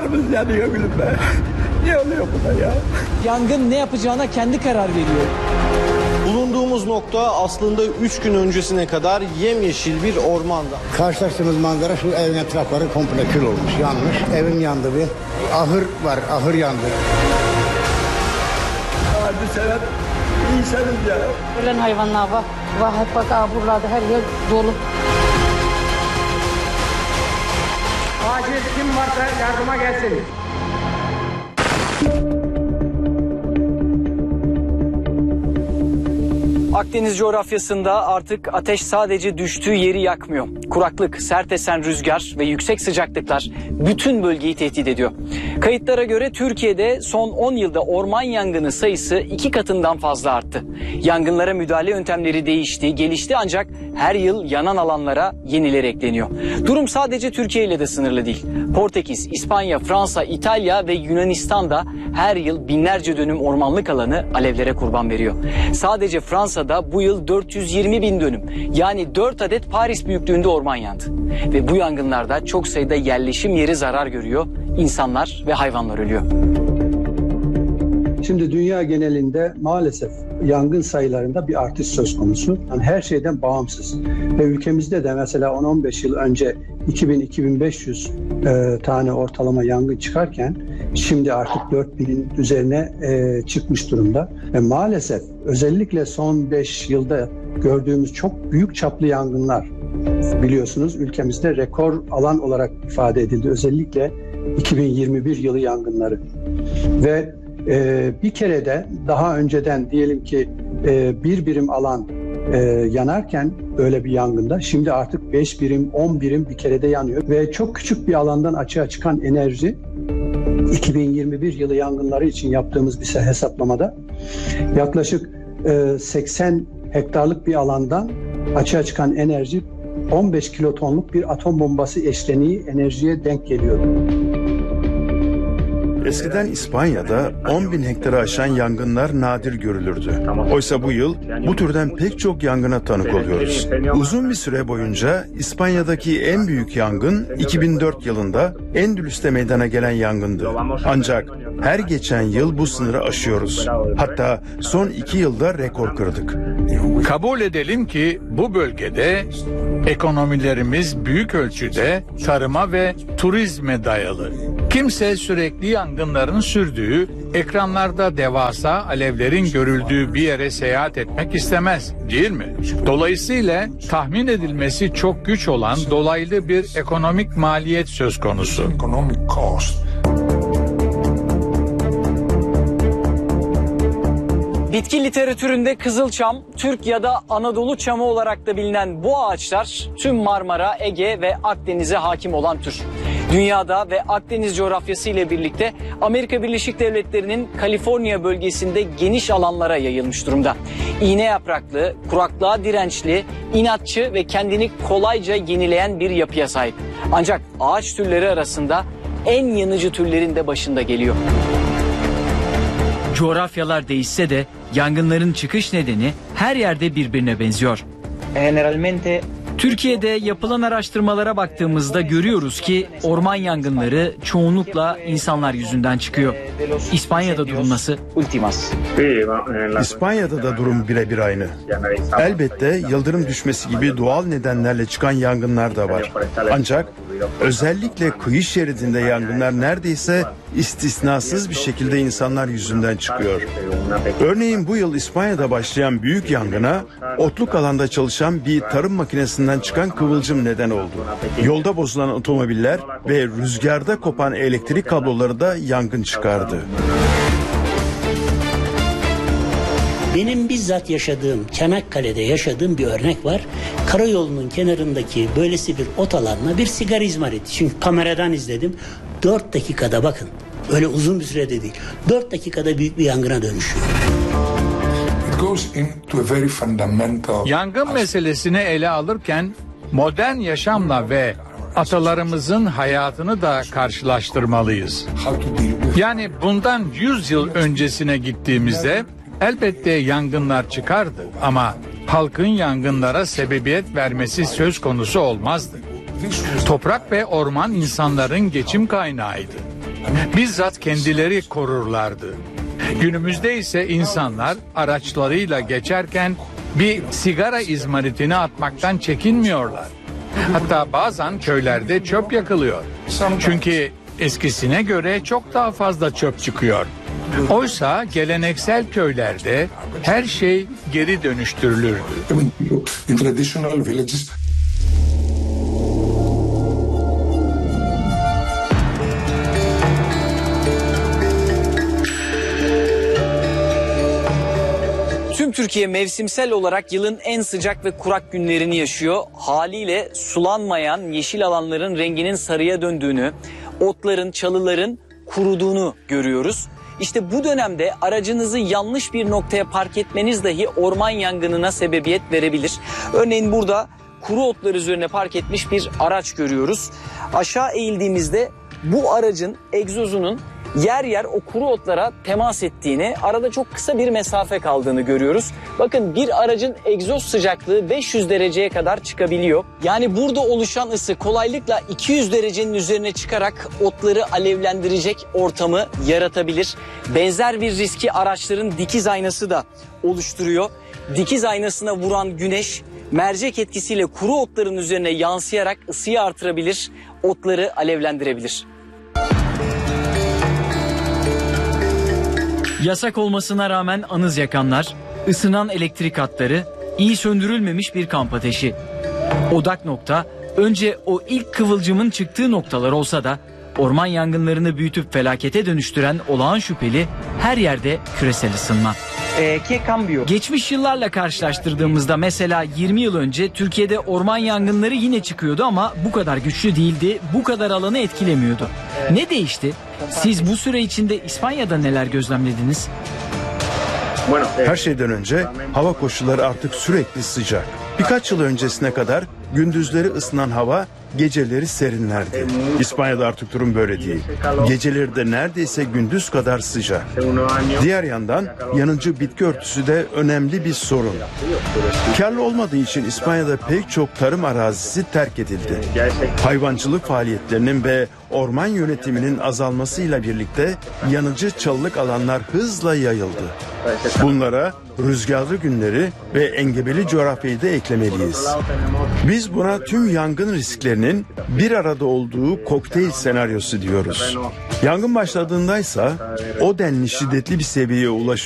Canımız yanıyor gülüm be. Niye oluyor bu da ya? Yangın ne yapacağına kendi karar veriyor. Bulunduğumuz nokta aslında 3 gün öncesine kadar yemyeşil bir ormanda. Karşılaştığımız manzara şu evin etrafları komple kül olmuş, yanmış. Evim yandı bir. Ahır var, ahır yandı. Hadi sever insanız ya. Ölen hayvanlar var. Hep bak buralarda her yer dolu. Acil kim varsa yardıma gelsin. Akdeniz coğrafyasında artık ateş sadece düştüğü yeri yakmıyor. Kuraklık, sert esen rüzgar ve yüksek sıcaklıklar bütün bölgeyi tehdit ediyor. Kayıtlara göre Türkiye'de son 10 yılda orman yangını sayısı 2 katından fazla arttı. Yangınlara müdahale yöntemleri değişti, gelişti ancak her yıl yanan alanlara yenileri ekleniyor. Durum sadece Türkiye ile de sınırlı değil. Portekiz, İspanya, Fransa, İtalya ve Yunanistan'da her yıl binlerce dönüm ormanlık alanı alevlere kurban veriyor. Sadece Fransa'da bu yıl 420 bin dönüm, yani 4 adet Paris büyüklüğünde orman yandı. Ve bu yangınlarda çok sayıda yerleşim yeri zarar görüyor, insanlar ve hayvanlar ölüyor. Şimdi dünya genelinde maalesef yangın sayılarında bir artış söz konusu. Yani her şeyden bağımsız. Ve ülkemizde de mesela 10-15 yıl önce 2000-2500 tane ortalama yangın çıkarken şimdi artık 4000'in üzerine çıkmış durumda. Ve maalesef özellikle son 5 yılda gördüğümüz çok büyük çaplı yangınlar, biliyorsunuz ülkemizde rekor alan olarak ifade edildi. Özellikle 2021 yılı yangınları. Ve bir kere de daha önceden diyelim ki bir birim alan yanarken böyle bir yangında şimdi artık 5 birim 10 birim bir kerede yanıyor ve çok küçük bir alandan açığa çıkan enerji 2021 yılı yangınları için yaptığımız bir hesaplamada yaklaşık 80 hektarlık bir alandan açığa çıkan enerji 15 kilotonluk bir atom bombası eşleniği enerjiye denk geliyor. Eskiden İspanya'da 10 bin hektarı aşan yangınlar nadir görülürdü. Oysa bu yıl bu türden pek çok yangına tanık oluyoruz. Uzun bir süre boyunca İspanya'daki en büyük yangın 2004 yılında Endülüs'te meydana gelen yangındı. Ancak her geçen yıl bu sınırı aşıyoruz. Hatta son 2 yılda rekor kırdık. Kabul edelim ki bu bölgede ekonomilerimiz büyük ölçüde tarıma ve turizme dayalı. Kimse sürekli yangınların sürdüğü, ekranlarda devasa alevlerin görüldüğü bir yere seyahat etmek istemez, değil mi? Dolayısıyla tahmin edilmesi çok güç olan dolaylı bir ekonomik maliyet söz konusu. Bitki literatüründe Kızılçam, Türk ya da Anadolu çamı olarak da bilinen bu ağaçlar tüm Marmara, Ege ve Akdeniz'e hakim olan tür. Dünyada ve Akdeniz coğrafyası ile birlikte Amerika Birleşik Devletleri'nin Kaliforniya bölgesinde geniş alanlara yayılmış durumda. İğne yapraklı, kuraklığa dirençli, inatçı ve kendini kolayca yenileyen bir yapıya sahip. Ancak ağaç türleri arasında en yanıcı türlerin de başında geliyor. Coğrafyalar değişse de yangınların çıkış nedeni her yerde birbirine benziyor. Türkiye'de yapılan araştırmalara baktığımızda görüyoruz ki orman yangınları çoğunlukla insanlar yüzünden çıkıyor. İspanya'da durum nasıl? İspanya'da da durum birebir aynı. Elbette yıldırım düşmesi gibi doğal nedenlerle çıkan yangınlar da var. Ancak özellikle kıyı şeridinde yangınlar neredeyse istisnasız bir şekilde insanlar yüzünden çıkıyor. Örneğin bu yıl İspanya'da başlayan büyük yangına otluk alanda çalışan bir tarım makinesinden çıkan kıvılcım neden oldu. Yolda bozulan otomobiller ve rüzgarda kopan elektrik kabloları da yangın çıkardı. Benim bizzat yaşadığım, Çanakkale'de yaşadığım bir örnek var. Karayolunun kenarındaki böylesi bir ot alanına bir sigara izmariti. Çünkü kameradan izledim. 4 dakikada bakın. Öyle uzun bir sürede değil. 4 dakikada büyük bir yangına dönüşüyor. Yangın meselesini ele alırken modern yaşamla ve atalarımızın hayatını da karşılaştırmalıyız. Yani bundan 100 yıl öncesine gittiğimizde elbette yangınlar çıkardı ama halkın yangınlara sebebiyet vermesi söz konusu olmazdı. Toprak ve orman insanların geçim kaynağıydı. Bizzat kendileri korurlardı. Günümüzde ise insanlar araçlarıyla geçerken bir sigara izmaritini atmaktan çekinmiyorlar. Hatta bazen köylerde çöp yakılıyor. Çünkü eskisine göre çok daha fazla çöp çıkıyor. Oysa geleneksel köylerde her şey geri dönüştürülürdü. In traditional villages, Tüm Türkiye mevsimsel olarak yılın en sıcak ve kurak günlerini yaşıyor. Haliyle sulanmayan yeşil alanların renginin sarıya döndüğünü, otların, çalıların kuruduğunu görüyoruz. İşte bu dönemde aracınızı yanlış bir noktaya park etmeniz dahi orman yangınına sebebiyet verebilir. Örneğin burada kuru otlar üzerine park etmiş bir araç görüyoruz. Aşağı eğildiğimizde bu aracın egzozunun yer yer o kuru otlara temas ettiğini, arada çok kısa bir mesafe kaldığını görüyoruz. Bakın bir aracın egzoz sıcaklığı 500 dereceye kadar çıkabiliyor. Yani burada oluşan ısı kolaylıkla 200 derecenin üzerine çıkarak otları alevlendirecek ortamı yaratabilir. Benzer bir riski araçların dikiz aynası da oluşturuyor. Dikiz aynasına vuran güneş mercek etkisiyle kuru otların üzerine yansıyarak ısıyı artırabilir, otları alevlendirebilir. Yasak olmasına rağmen anız yakanlar, ısınan elektrik hatları, iyi söndürülmemiş bir kamp ateşi. Odak nokta önce o ilk kıvılcımın çıktığı noktalar olsa da orman yangınlarını büyütüp felakete dönüştüren olağan şüpheli her yerde küresel ısınma. Geçmiş yıllarla karşılaştırdığımızda mesela 20 yıl önce Türkiye'de orman yangınları yine çıkıyordu ama bu kadar güçlü değildi, bu kadar alanı etkilemiyordu. Ne değişti? Siz bu süre içinde İspanya'da neler gözlemlediniz? Her şeyden önce hava koşulları artık sürekli sıcak. Birkaç yıl öncesine kadar gündüzleri ısınan hava, geceleri serinlerdi. İspanya'da artık durum böyle değil. Geceleri de neredeyse gündüz kadar sıcak. Diğer yandan yanıcı bitki örtüsü de önemli bir sorun. Karlı olmadığı için İspanya'da pek çok tarım arazisi terk edildi. Hayvancılık faaliyetlerinin ve orman yönetiminin azalmasıyla birlikte yanıcı çalılık alanlar hızla yayıldı. Bunlara rüzgarlı günleri ve engebeli coğrafyayı da eklemeliyiz. Biz buna tüm yangın risklerinin bir arada olduğu kokteyl senaryosu diyoruz. Yangın başladığındaysa o denli şiddetli bir seviyeye ulaşıyor.